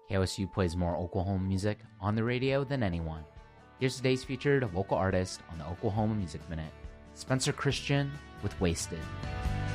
KOSU plays more Oklahoma music on the radio than anyone. Here's today's featured local artist on the Oklahoma Music Minute, Spencer Christian with Wasted.